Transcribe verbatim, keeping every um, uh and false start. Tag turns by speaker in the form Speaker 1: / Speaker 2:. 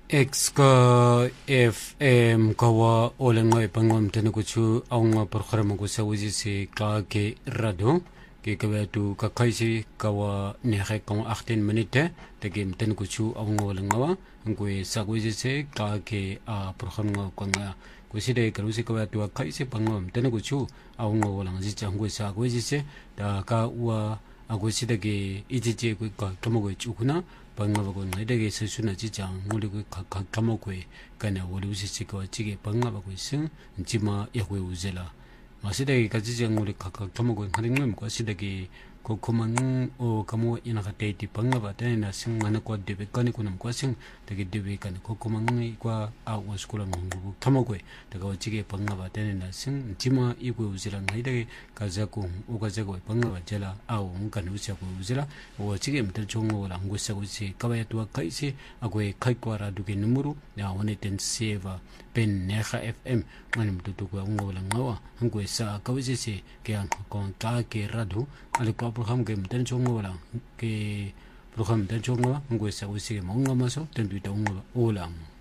Speaker 1: X ka F M kawa olenga pangom tenukuchu aunga programa ko sa wisi se ka ke rado ke kawatu ka kaisi kawa nehe kong achttien minute te game tenukuchu aunga olenga ngwe sa wisi se ka ke a programa ko nga ko side karusi kawatu kaisi pangom tenukuchu aunga olenga ji ngwe sa wisi se da ka wa agwe side ke ijije ko ka tomo chukuna 방가바고 내대게 서수나 지장 우리 그 감옥에 가나 우리 우시치고 지게 방가바고 있음 지마 야고 우젤라 마시대게 가지장 우리 각각 감옥에 하는 거 시대게 고코만 오 감옥 이나가테티 방가바 되나 승만의 거 데베 가니 고는 거싱 되게 데베 가니 고코만 과 아고 스쿨은 공부 감옥에 내가 지게 방가바 되나 승 지마 이고 우젤라 내대게 가자고 오가자고 방가바 젤라 아오 가니 우시고 우젤라 오 지게 밑에 종고를 안 고시고 지 kabayatwa kaisi agwe kaikwara duke numuru ya one ten seva pen neha F M manim tutuku ngola ngawa ngwe sa kawisi ke an kon ka ke radu ale ko program ke mten chongola ke program ten chongola ngwe sa wisi mo ngamaso ten tuita ngola olam